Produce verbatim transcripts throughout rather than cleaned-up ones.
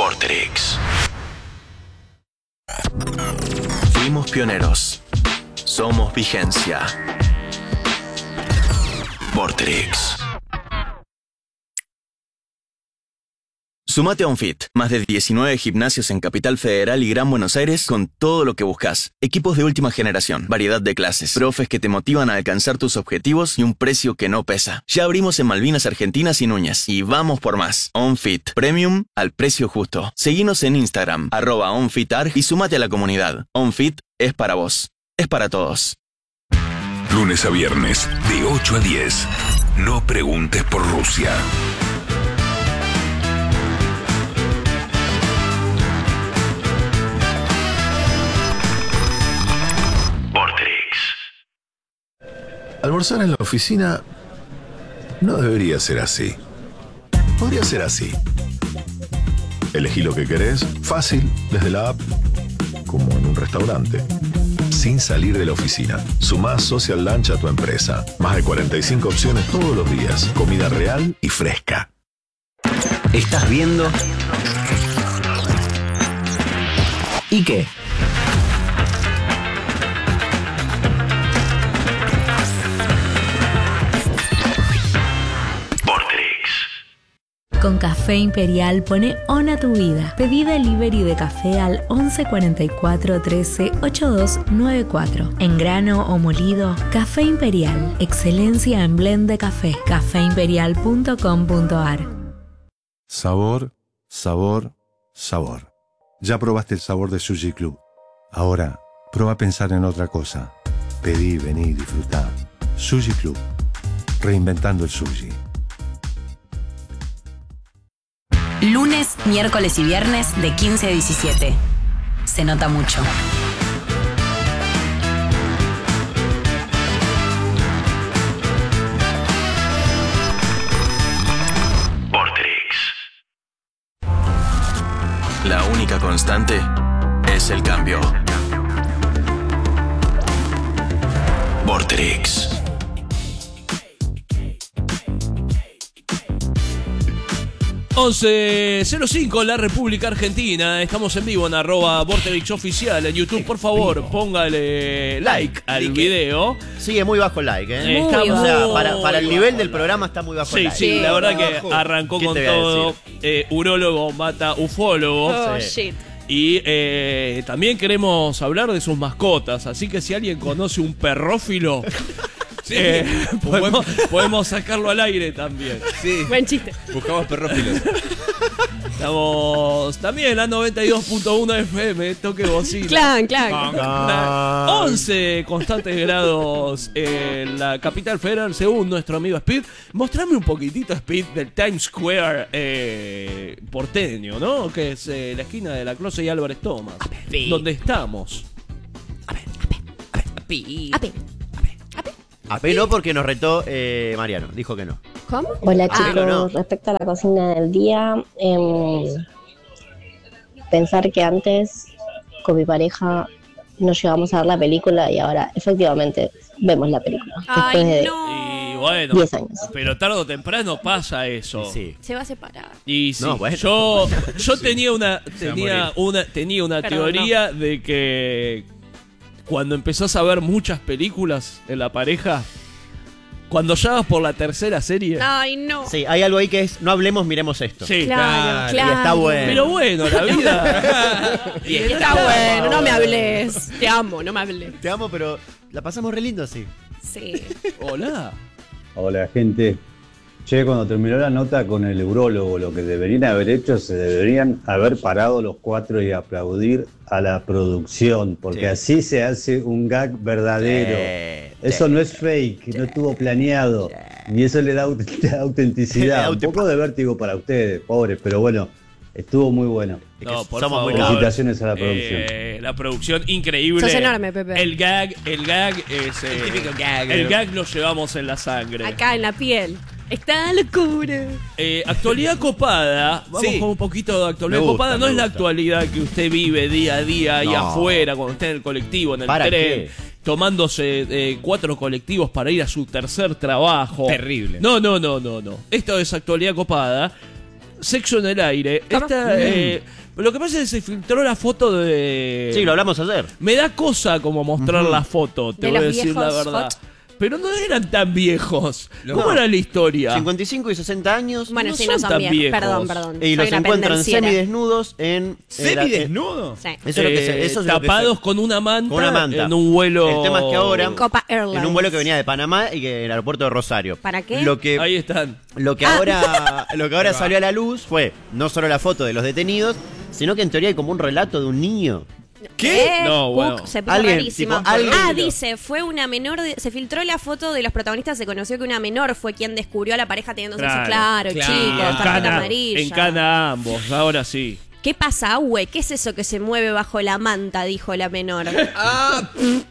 Vorterix. Fuimos pioneros. Somos vigencia. Vorterix. Sumate a OnFit, más de diecinueve gimnasios en Capital Federal y Gran Buenos Aires con todo lo que buscas. Equipos de última generación, variedad de clases, profes que te motivan a alcanzar tus objetivos y un precio que no pesa. Ya abrimos en Malvinas Argentinas y Núñez y vamos por más. OnFit, Premium al precio justo. Seguinos en Instagram, arroba OnFitArg y sumate a la comunidad. OnFit es para vos, es para todos. Lunes a viernes, de ocho a diez. No preguntes por Rusia. Almorzar en la oficina no debería ser así. Podría ser así. Elegí lo que querés, fácil, desde la app, como en un restaurante. Sin salir de la oficina. Sumá Social Lunch a tu empresa. Más de cuarenta y cinco opciones todos los días. Comida real y fresca. ¿Estás viendo? ¿Y qué? Con Café Imperial pone on a tu vida. Pedí delivery de café al once cuarenta y cuatro trece ochenta y dos noventa y cuatro. En grano o molido, Café Imperial. Excelencia en blend de café. café imperial punto com punto a r. Sabor, sabor, sabor. Ya probaste el sabor de Sushi Club. Ahora, prueba a pensar en otra cosa. Pedí, vení, disfrutá. Sushi Club. Reinventando el sushi. Lunes, miércoles y viernes de quince a diecisiete. Se nota mucho. Vorterix. La única constante es el cambio. Vorterix. once cero cinco, la República Argentina. Estamos en vivo en arroba Vorterix Oficial en YouTube. Por favor, póngale like al video. Sigue muy bajo el like, ¿eh? Está o sea, muy para, para el bajo. nivel del programa está muy bajo Sí, el like. sí, la verdad que arrancó con todo. Eh, urólogo mata ufólogo. Oh, Sí. shit. Y eh, también queremos hablar de sus mascotas. Así que si alguien conoce un perrófilo, sí, eh, podemos, podemos sacarlo al aire también. Sí. Buen chiste. Buscamos perrófilos. Estamos también en la noventa y dos punto uno F M, toque bocina. Clan, clan. Clan. once constantes grados en la capital federal, según nuestro amigo Speed. Mostrame un poquitito, Speed, del Times Square eh, porteño, ¿no? Que es eh, la esquina de la Close y Álvarez Thomas. Donde estamos. A ver, a ver, a ver, a ver. A ver. A P no, porque nos retó eh, Mariano, dijo que no. ¿Cómo? Hola Ah, chicos, no. respecto a la cocina del día, eh, pensar que antes con mi pareja nos llevamos a ver la película y ahora efectivamente vemos la película. Ay, después de Y bueno, diez años. pero tarde o temprano pasa eso. Sí. Se va a separar. Y sí, No, bueno. yo, yo tenía una, Se va a tenía morir. una, tenía una Perdón, teoría de que cuando empezás a ver muchas películas en la pareja, cuando ya vas por la tercera serie. Ay, no. Sí, hay algo ahí que es, no hablemos, miremos esto. Sí, Claro, Y claro. está bueno. pero bueno, la vida. Y Está bueno, no me hables. Te amo, no me hables. Te amo, pero la pasamos re lindo así. Sí. Hola. Hola gente. Che, cuando terminó la nota con el urólogo, lo que deberían haber hecho, se deberían haber parado los cuatro y aplaudir a la producción, porque Sí. así se hace un gag verdadero. Eh, Eso no es fake, no estuvo planeado, y eso le da aut- le da autenticidad. Un poco de vértigo para ustedes, pobres, pero bueno, estuvo muy bueno. No, por somos favor. muy Felicitaciones a la producción. Eh, la producción increíble. Sos enorme, Pepe. El gag, el gag es eh, El típico gag. El gag lo llevamos en la sangre. Acá en la piel. Está la locura. Eh, actualidad copada. Vamos Sí. con un poquito de actualidad Me gusta, copada. No me es la gusta. actualidad que usted vive día a día ahí No. afuera, cuando está en el colectivo, en el ¿Para tren, qué? tomándose eh, cuatro colectivos para ir a su tercer trabajo. Terrible. No, no, no, no, no. Esto es actualidad copada. Sexo en el aire. Esta, eh, lo que pasa es que se filtró la foto de... Sí, lo hablamos ayer. Me da cosa como mostrar Ujú. la foto, te De voy a los decir la viejos verdad. hot. Pero no eran tan viejos. ¿Cómo No. era la historia? cincuenta y cinco y sesenta años. Bueno, No sí, son no son tan viejos. viejos. Perdón, perdón. Y Soy los una encuentran pendenciera. semidesnudos en... ¿Semidesnudo? Sí. Eso es lo que se, Eh, eso es lo que tapados se- con una manta, con una manta. en un vuelo. El tema es que ahora, En Copa Airlines. en un vuelo que venía de Panamá y que en el aeropuerto de Rosario. ¿Para qué? Lo que, Ahí están. lo que Ah. ahora, lo que ahora salió a la luz fue no solo la foto de los detenidos, sino que en teoría hay como un relato de un niño. ¿Qué? No, Cook bueno. se puso Alguien, rarísimo. tipo, alguien- Ah, dice, fue una menor. de- se filtró la foto de los protagonistas. Se conoció que una menor fue quien descubrió a la pareja teniendo sexo. Claro, claro. chicos, En tarjeta cana, amarilla. en cana ambos, ahora sí. ¿Qué pasa, güey? ¿Qué es eso que se mueve bajo la manta? Dijo la menor. Ah,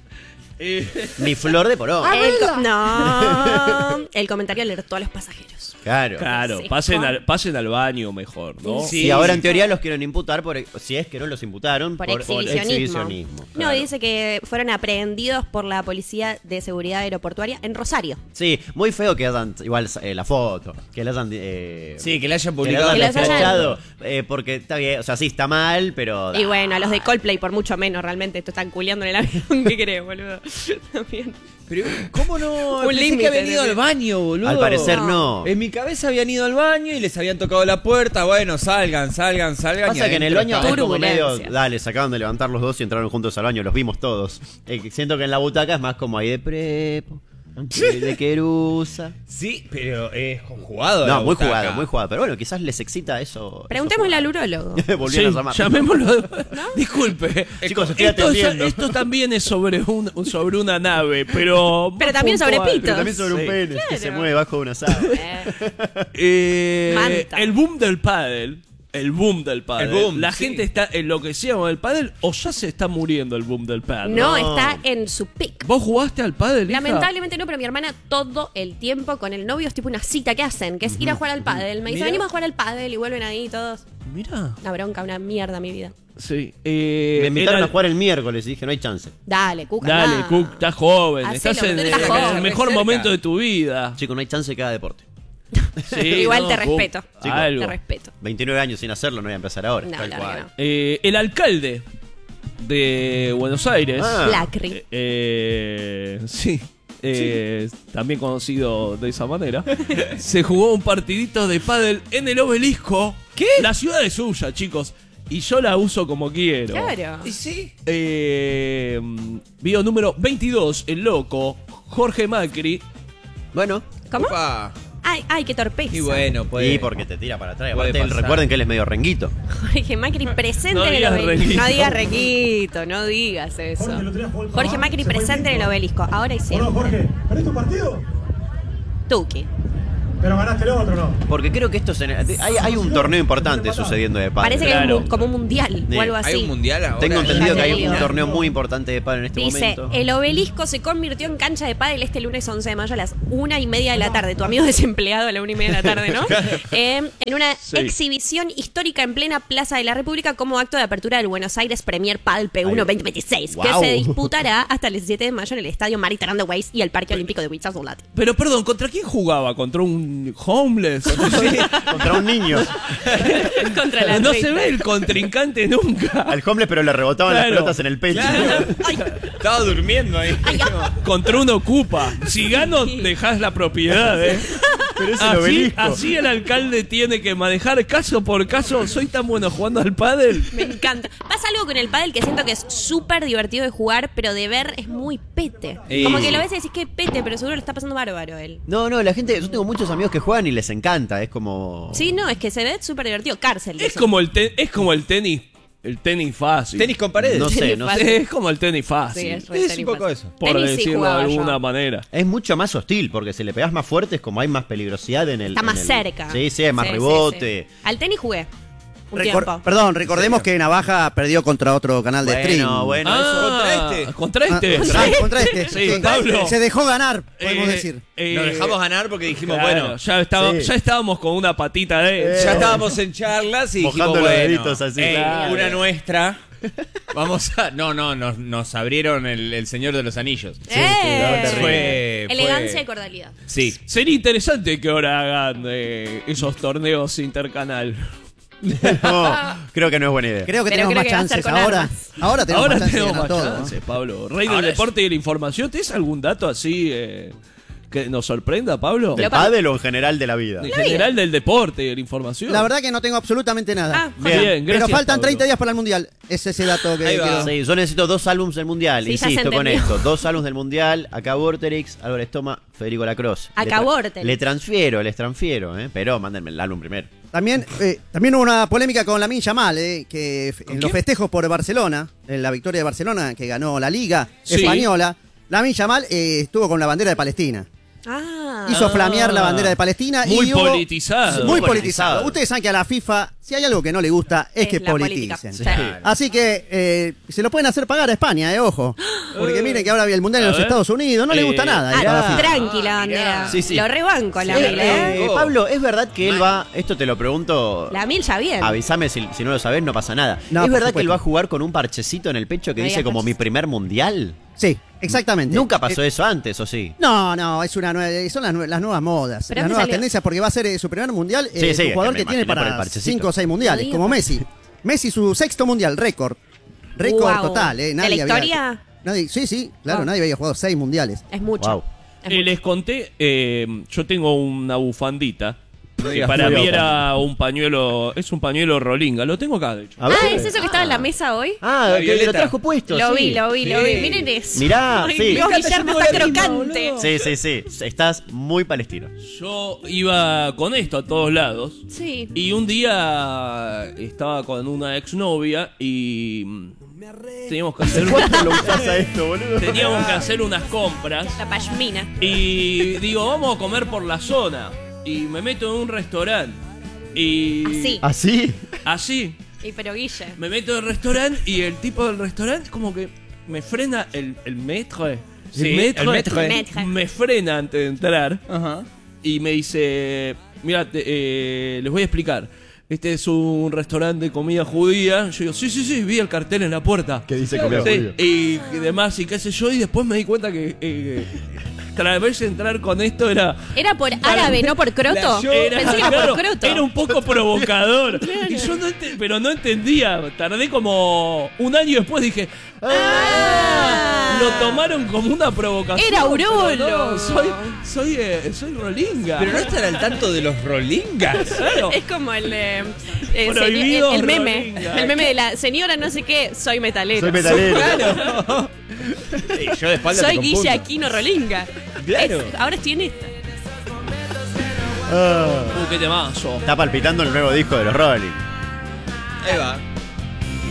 Mi flor de porón. El co- no. El comentario alertó a los pasajeros. Claro. Claro, Sí. pasen al, pasen al baño mejor, ¿no? Sí. Y ahora en teoría los quieren imputar por, si es que no los imputaron, Por, por, exhibicionismo. exhibicionismo, No, claro. dice que fueron aprehendidos por la Policía de Seguridad Aeroportuaria en Rosario. Sí, muy feo que hayan, igual eh, la foto, que la hayan... Eh, sí, que le hayan que publicado. la Que hayan los hayan- despachado, eh, porque está bien, o sea, sí, está mal, pero... Y bueno, a los de Coldplay por mucho menos, realmente. Esto están culiando en el avión. ¿Qué crees, boludo? También. Pero, ¿cómo no? Un Pensé límite, que habían ido ¿no? al baño, boludo. Al parecer no. En mi cabeza habían ido al baño y les habían tocado la puerta. Bueno, salgan, salgan, salgan. Pasa y que en el adentro baño estaban- es como medio, Turbulencia. dale, se acaban de levantar los dos y entraron juntos al baño, los vimos todos. Eh, siento que en la butaca es más como ahí de prepo, de, de querusa. Sí, pero es jugado. No, la muy butaca. jugado, muy jugado. Pero bueno, quizás les excita eso. Preguntémosle al urólogo. eso Volvieron Sí, a llamar. llamémoslo. Disculpe. Chicos, estoy esto, atendiendo. esto también es sobre, un, sobre una nave, pero. Pero más también sobre puntual. pitos. Pero también sobre un Sí. pene que Claro. se mueve bajo de una sábana. Eh, Eh, Manta. el boom del pádel. El boom del pádel. El boom, La sí. gente está enloquecida con el pádel o ya se está muriendo el boom del pádel. no, está en su pick. ¿Vos jugaste al pádel, hija? Lamentablemente no, pero mi hermana todo el tiempo con el novio es tipo una cita que hacen, que es ir a jugar al pádel. Me dice, Mirá. venimos a jugar al pádel y vuelven ahí todos. Mira. Una bronca, una mierda mi vida. Sí. Eh, Me invitaron era- a jugar el miércoles y dije, no hay chance. Dale, Cuca. Dale, nah. Cook, estás joven. Hacelo, estás en, estás en joven. el mejor Cerca. momento de tu vida. Chicos, no hay chance de cada deporte. Sí, Igual no, te Cook, respeto. Chicos, algo. Te respeto. veintinueve años sin hacerlo, no voy a empezar ahora. No, Tal la cual. verdad no. Eh, el alcalde de Buenos Aires. Ah. Lacri. Eh, eh, sí. eh, también conocido de esa manera, se jugó un partidito de pádel en el Obelisco. ¿Qué? La ciudad es suya, chicos. Y yo la uso como quiero. Claro. ¿Y sí? Eh, video número veintidós, el loco, Jorge Macri. Bueno, ¿Cómo? Opa. Ay, ay, qué torpeza. Y bueno, pues. y porque te tira para atrás. Puede Aparte, pasar. recuerden que él es medio renguito. Jorge Macri presente No en el digas obelisco. Reguito. No digas requito, no digas eso. Jorge Macri presente en el obelisco. Ahora y siempre. Jorge, ¿perdés tu partido? Tuki. Pero ganaste el otro, ¿no? Porque creo que esto es en- hay, hay un torneo importante sucediendo de pádel. Parece que Claro. es mu- como un mundial Sí. o algo así. ¿Hay un mundial ahora? Tengo entendido que hay un Digo. torneo muy importante de pádel en este Dice, momento. el obelisco se convirtió en cancha de pádel este lunes once de mayo a las una y media de la tarde. Tu amigo desempleado a la una y media de la tarde, ¿no? Eh, en una Sí. exhibición histórica en plena Plaza de la República como acto de apertura del Buenos Aires Premier Padel P uno veinte veintiséis, que Guau. se disputará hasta el diecisiete de mayo en el Estadio Mediterráneo Ways y el Parque Olímpico de Huichasolati. Pero perdón, ¿contra quién jugaba? ¿Contra un homeless? Contra un niño. Contra la No treinta. se ve el contrincante nunca. Al homeless, pero le rebotaban las Claro. pelotas en el pecho. Estaba durmiendo ahí. Contra un ocupa. Si gano, dejás la propiedad, ¿eh? Pero es el Así, obelisco. así el alcalde tiene que manejar caso por caso. Soy tan bueno jugando al pádel. Me encanta. Pasa algo con el pádel que siento que es súper divertido de jugar, pero de ver es muy pete. Eh. Como que lo ves y decís que pete, pero seguro le está pasando bárbaro él. No, no, la gente, yo tengo muchos amigos que juegan y les encanta, es como... Sí, no, es que se ve súper divertido. Cárcel. Es dicen. como el, te- es como el tenis. El tenis fácil. ¿Tenis con paredes? No sé, Tenis no fácil. sé. Es como el tenis fácil. Sí, es re Es tenis un poco fácil. eso. Por Tenis sí decirlo de jugaba alguna yo. manera. Es mucho más hostil, porque si le pegas más fuerte es como hay más peligrosidad en el... Está en más el- cerca. Sí, sí, hay más Sí, sí, rebote. sí. Al tenis jugué. Un Recor- tiempo. Perdón, recordemos que Navaja perdió contra otro canal de Bueno, stream. bueno, Ah, ¿Contra este? Contra este. Ah, ah, contra este. Sí, Sí. Pablo. Se dejó ganar, podemos Eh, decir. eh, Nos dejamos ganar porque dijimos, claro, bueno, ya, estaba- sí. ya estábamos con una patita de. ya estábamos en charlas y Mojando dijimos, los bueno, deditos así. ey, Claro. una nuestra. Vamos a. No, no, nos, nos abrieron el, el Señor de los Anillos. ¡Eh! Fue- Elegancia fue- y cordialidad. Sí. Sería interesante que ahora hagan eh, esos torneos intercanal. No, creo que no es buena idea. Creo que Pero tenemos creo más que va a chances ser con ahora. armas. Ahora tenemos Ahora más chances de tenemos ganar más todo. ¿no? chances, Pablo. Rey Ahora del es- deporte y de la información. ¿Tienes algún dato así eh, que nos sorprenda, Pablo? ¿Del pádel o en general de la vida? En general del deporte y de la información. La verdad que no tengo absolutamente nada. Ah, Bien, bien. gracias, Pero faltan Pablo. treinta días para el Mundial. Es ese dato que Ahí va. quiero- Sí, yo necesito dos álbums del Mundial, Sí, ya se insisto con entendió. esto. Dos álbums del Mundial, acá Vorterix, Álvaro Estoma, Federico Lacroze. Acá Le tra- Vorterix. Le transfiero, les transfiero, ¿eh? Pero mándenme el álbum primero. También, eh, también hubo una polémica con Lamine Yamal, eh, que f- en los festejos por Barcelona, en la victoria de Barcelona, que ganó la Liga Sí. Española, Lamine Yamal eh, estuvo con la bandera de Palestina. Ah. Hizo flamear la bandera de Palestina. Muy y hubo- politizado. Muy Muy politizado. politizado. Ustedes saben que a la FIFA, si hay algo que no le gusta, es, Es que la política. politicen. Sí. Así que eh, se lo pueden hacer pagar a España, eh, ojo. Porque miren que ahora había el Mundial en A los ver. Estados Unidos, no le gusta Eh, nada. eh, a la Ah, FIFA. tranquila, bandera. Sí, sí. Lo rebanco a la Eh, mil, ¿eh? eh, Pablo, ¿es verdad que él va, esto te lo pregunto, La mil ya bien. avísame si, si no lo sabés, no pasa nada. No, ¿Es por verdad supuesto. que él va a jugar con un parchecito en el pecho que No dice digas como parches. mi primer Mundial? Sí, exactamente. Nunca pasó Eh, eso antes, ¿o sí? No, no, es una nueva, son las, nue- las nuevas modas, Pero las antes nuevas salió- tendencias, porque va a ser eh, su primer mundial, eh, Sí, es sí, un es jugador que que, me tiene imaginé por el para parchecito. cinco o seis mundiales, No como digas. Messi. Messi su sexto mundial, récord. Récord Wow. total, ¿eh? ¿De Nadie la había- historia? nadie, sí, sí, claro, Wow. nadie había jugado seis mundiales. Es mucho. Wow. Es Eh, mucho. les conté, eh, yo tengo una bufandita. Que digas para muy mí bien. era un pañuelo, es un pañuelo rolinga, lo tengo acá de hecho. A ver. Ah, ¿es eso que estaba en la mesa hoy? Ah, La que violeta. lo trajo puesto. Lo sí. vi, lo vi, lo Sí. vi. Miren eso. Mirá, Ay, sí. Dios, Me encanta, Guillermo yo está tengo la misma, crocante. boludo. Sí, sí, sí. Estás muy palestino. Yo iba con esto a todos lados. Sí. Y un día estaba con una exnovia y mm, teníamos que hacer ¿Cuánto lo usás a esto, boludo? teníamos que hacer unas compras La pashmina. y digo, vamos a comer por la zona. Y me meto en un restaurante. Y Así. ¿Así? así, Y pero Guille. me meto en el restaurante y el tipo del restaurante como que me frena el, el maître. Sí, el maître. Maître. Me frena antes de entrar. Ajá. Y me dice, mira, te- eh, les voy a explicar. Este es un restaurante de comida judía. Yo digo, sí, sí, sí, vi el cartel en la puerta. ¿Qué dice comida Sí, judía? y demás, y qué sé yo. Y después me di cuenta que eh, tras vez entrar con esto era... ¿Era por árabe, no por croto? Era, Pensé que era claro, por croto. era un poco provocador. Y yo no ente- pero no entendía. Tardé como un año después dije, ¡ah! Lo tomaron como una provocación. Era pero Urulo. no, soy, soy, eh, soy rolinga. Pero no estar al tanto de los rolingas. Claro. Es como el, eh, eh, Prohibido señor- el, el meme. rolinga. El meme de la señora no sé qué, soy metalero. Soy metalero. Claro. Sí, yo de espalda Soy te Guille compunto. Aquino Rolinga. Claro. Es- ahora estoy en esta. Ah. Uh, qué temazo. Está palpitando el nuevo disco de los Rolling. Ahí va.